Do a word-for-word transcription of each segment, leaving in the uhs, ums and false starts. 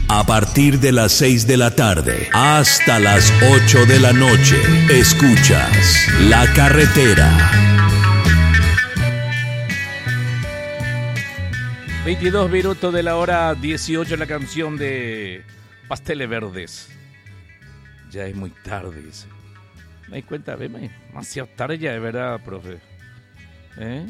A partir de las seis de la tarde hasta las ocho de la noche, escuchas La Carretera. veintidós minutos de la hora dieciocho, la canción de Pasteles Verdes. Ya es muy tarde, dice. Me di cuenta, ve, demasiado tarde ya, de verdad, profe. ¿Eh?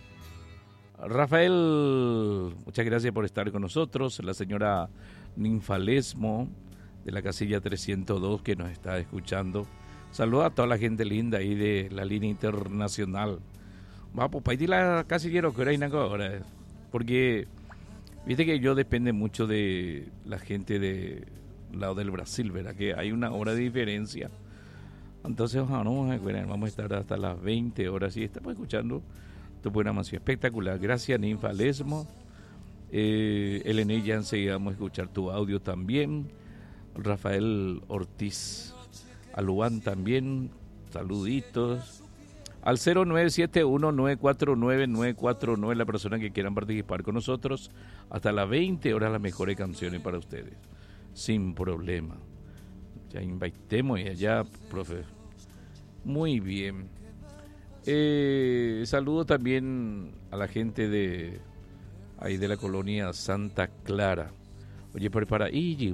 Rafael, muchas gracias por estar con nosotros. La señora Ninfa Lesmo, de la casilla trescientos dos, que nos está escuchando. Saluda a toda la gente linda ahí de la línea internacional. Va, pues, para ir la casillero que era ahora. Porque, viste que yo depende mucho de la gente del lado del Brasil, ¿verdad? Que hay una hora de diferencia. Entonces, ojalá, no, vamos a estar hasta las veinte horas y estamos escuchando tu programación espectacular. Gracias, Ninfa Lesmo. Eh, Elene, ya enseguida vamos a escuchar tu audio también. Rafael Ortiz Aluán también, saluditos. Al cero nueve siete uno nueve cuatro nueve nueve cuatro nueve, la persona que quieran participar con nosotros. Hasta las veinte horas las mejores canciones para ustedes, sin problema. Ya invitemos y allá, profe. Muy bien. Eh, saludo también a la gente de ahí de la colonia Santa Clara. Oye, prepara. Y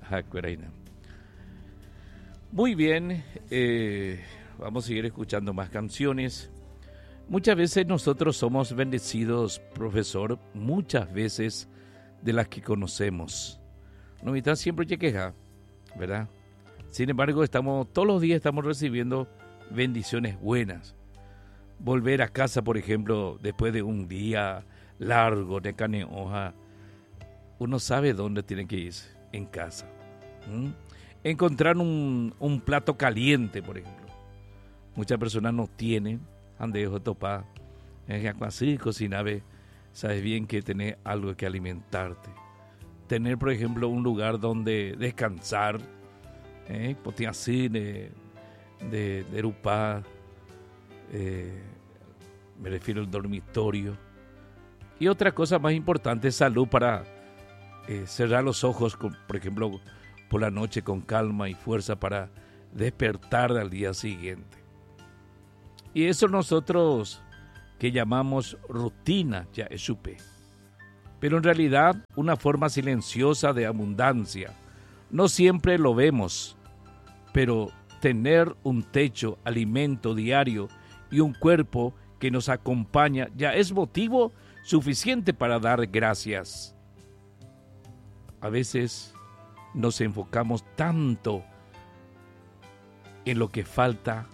muy bien. Eh, vamos a seguir escuchando más canciones. Muchas veces nosotros somos bendecidos, profesor, muchas veces de las que conocemos. No está siempre que queja, ¿verdad? Sin embargo, estamos todos los días estamos recibiendo bendiciones buenas. Volver a casa, por ejemplo, después de un día largo de carne hoja, uno sabe dónde tiene que irse, en casa. ¿Mm? Encontrar un, un plato caliente, por ejemplo. Muchas personas no tienen, han de topar, así cocinar, sabes bien que tenés algo que alimentarte. Tener, por ejemplo, un lugar donde descansar, eh, así de, de, de erupar, eh, me refiero al dormitorio. Y otra cosa más importante, salud, para eh, cerrar los ojos, con, por ejemplo, por la noche con calma y fuerza para despertar al día siguiente. Y eso nosotros que llamamos rutina, ya es supe. Pero en realidad una forma silenciosa de abundancia. No siempre lo vemos, pero tener un techo, alimento diario y un cuerpo que nos acompaña ya es motivo suficiente para dar gracias. A veces nos enfocamos tanto en lo que falta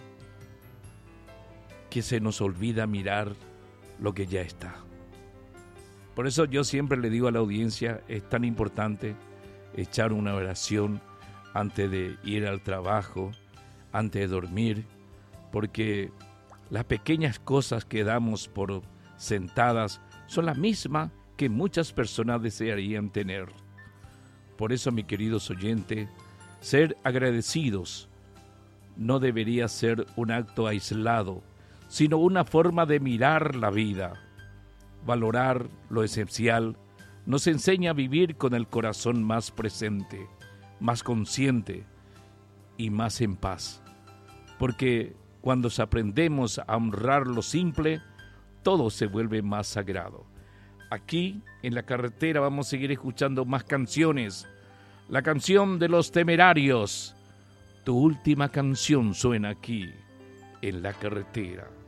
que se nos olvida mirar lo que ya está. Por eso yo siempre le digo a la audiencia, es tan importante echar una oración antes de ir al trabajo, antes de dormir, porque las pequeñas cosas que damos por sentadas son las mismas que muchas personas desearían tener. Por eso, mis queridos oyentes, ser agradecidos no debería ser un acto aislado, sino una forma de mirar la vida. Valorar lo esencial nos enseña a vivir con el corazón más presente, más consciente y más en paz. Porque cuando aprendemos a honrar lo simple, todo se vuelve más sagrado. Aquí, en La Carretera, vamos a seguir escuchando más canciones. La canción de Los Temerarios. Tu última canción suena aquí, en La Carretera.